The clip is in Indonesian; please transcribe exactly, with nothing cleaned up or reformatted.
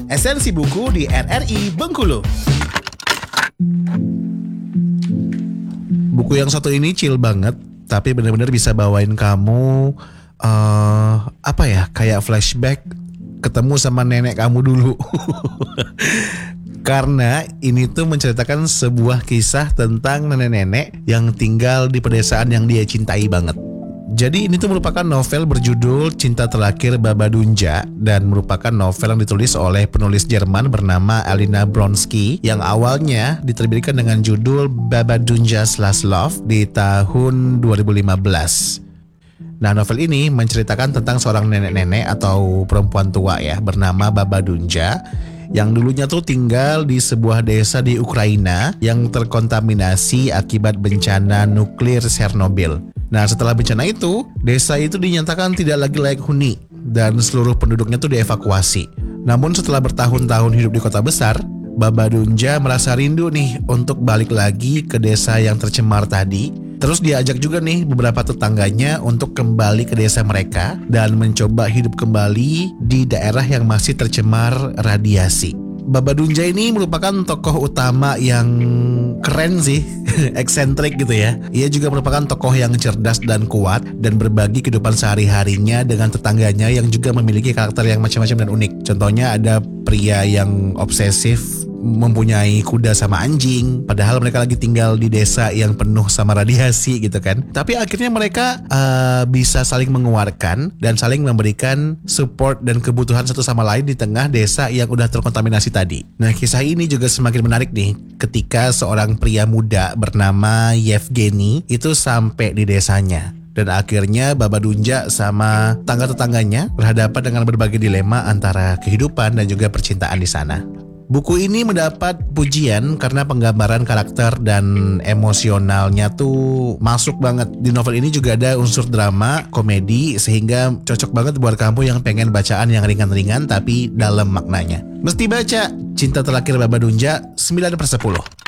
Esensi Buku di R R I Bengkulu. Buku yang satu ini chill banget, tapi benar-benar bisa bawain kamu uh, apa ya, kayak flashback ketemu sama nenek kamu dulu. Karena ini tuh menceritakan sebuah kisah tentang nenek-nenek yang tinggal di pedesaan yang dia cintai banget. Jadi ini tuh merupakan novel berjudul Cinta Terakhir Babadunja dan merupakan novel yang ditulis oleh penulis Jerman bernama Alina Bronski yang awalnya diterbitkan dengan judul Babadunja's Last Love di tahun dua ribu lima belas. Nah, novel ini menceritakan tentang seorang nenek-nenek atau perempuan tua ya bernama Babadunja yang dulunya tuh tinggal di sebuah desa di Ukraina yang terkontaminasi akibat bencana nuklir Chernobyl. Nah, setelah bencana itu, desa itu dinyatakan tidak lagi layak huni dan seluruh penduduknya tuh dievakuasi. Namun setelah bertahun-tahun hidup di kota besar, Babadunja merasa rindu nih untuk balik lagi ke desa yang tercemar tadi. Terus diajak juga nih beberapa tetangganya untuk kembali ke desa mereka dan mencoba hidup kembali di daerah yang masih tercemar radiasi. Babadunja ini merupakan tokoh utama yang keren sih, eksentrik gitu ya. Ia juga merupakan tokoh yang cerdas dan kuat dan berbagi kehidupan sehari-harinya dengan tetangganya yang juga memiliki karakter yang macam-macam dan unik. Contohnya ada pria yang obsesif mempunyai kuda sama anjing, padahal mereka lagi tinggal di desa yang penuh sama radiasi gitu kan. Tapi akhirnya mereka uh, bisa saling menguatkan dan saling memberikan support dan kebutuhan satu sama lain di tengah desa yang udah terkontaminasi tadi. Nah, kisah ini juga semakin menarik nih ketika seorang pria muda bernama Yevgeny itu sampai di desanya. Dan akhirnya Babadunja sama tangga-tetangganya berhadapan dengan berbagai dilema antara kehidupan dan juga percintaan di sana. Buku ini mendapat pujian karena penggambaran karakter dan emosionalnya tuh masuk banget. Di novel ini juga ada unsur drama, komedi, sehingga cocok banget buat kamu yang pengen bacaan yang ringan-ringan tapi dalam maknanya. Mesti baca Cinta Terakhir Babadunja sembilan per sepuluh.